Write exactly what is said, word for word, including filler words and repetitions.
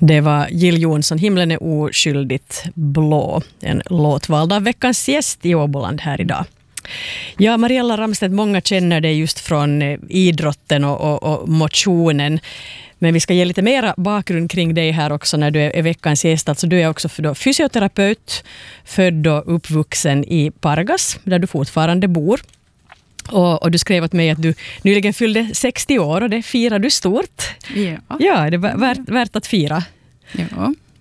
Det var Jill Johnson, Himlen är oskyldigt blå. En låt vald av veckans gäst i Åboland här idag. Ja, Mariella Ramstedt, många känner dig just från idrotten och, och, och motionen. Men vi ska ge lite mera bakgrund kring dig här också när du är, är veckans gäst. Alltså, du är också då fysioterapeut, född och uppvuxen i Pargas, där du fortfarande bor. Och, och du skrev åt mig att du nyligen fyllde sextio år och det firar du stort. Ja. Ja, det är värt, värt att fira. Ja.